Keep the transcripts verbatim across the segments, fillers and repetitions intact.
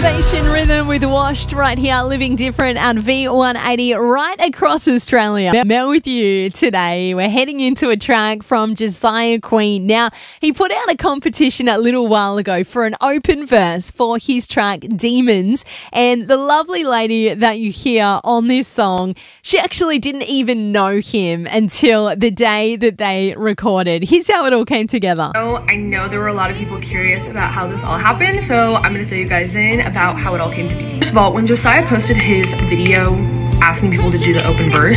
Elevation Rhythm with Washed right here, living different on V one eighty right across Australia. Met with you today. We're heading into a track from Josiah Queen. Now, he put out a competition a little while ago for an open verse for his track Demons, and the lovely lady that you hear on this song, she actually didn't even know him until the day that they recorded. Here's how it all came together. So I know there were a lot of people curious about how this all happened, so I'm gonna fill you guys in about how it all came to be. First of all, when Josiah posted his video asking people to do the open verse,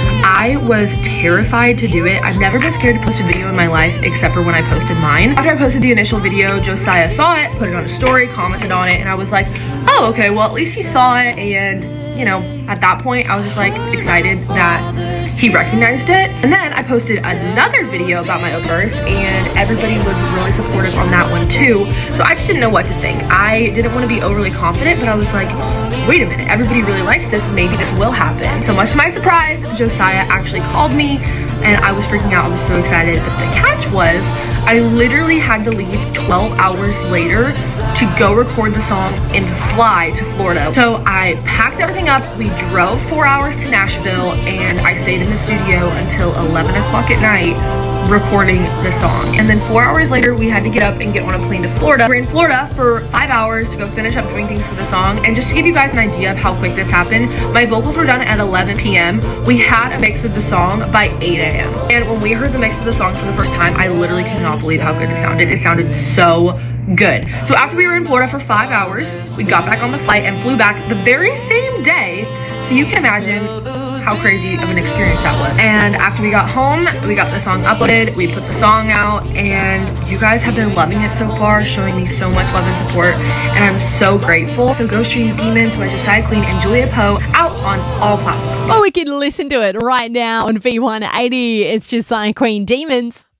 I was terrified to do it. I've never been scared to post a video in my life except for when I posted mine. After I posted the initial video, Josiah saw it, put it on a story, commented on it, and I was like, oh, okay, well, at least he saw it. And, you know, at that point, I was just like excited that he recognized it. And then I posted another video about my open verse, and everybody was really supportive on that one too. So I just didn't know what to think. I didn't want to be overly confident, but I was like, wait a minute, everybody really likes this, maybe this will happen. So much to my surprise, Josiah actually called me, and I was freaking out. I was so excited. But the catch was, I literally had to leave twelve hours later to go record the song and fly to Florida. So I packed everything up, we drove four hours to Nashville, and I stayed in the studio until eleven o'clock at night recording the song. And then four hours later, we had to get up and get on a plane to Florida. We're in Florida for five hours to go finish up doing things for the song. And just to give you guys an idea of how quick this happened, my vocals were done at eleven p m We had a mix of the song by eight a m And when we heard the mix of the song for the first time, I literally could not believe how good it sounded. It sounded so good. So after we were in Florida for five hours, we got back on the flight and flew back the very same day. So you can imagine how crazy of an experience that was. And after we got home, we got the song uploaded, we put the song out, and you guys have been loving it so far, showing me so much love and support, and I'm so grateful. So go stream Demons by Josiah Queen and Julia Poe out on all platforms. Oh, we can listen to it right now on V one eighty. It's Josiah Queen, Demons.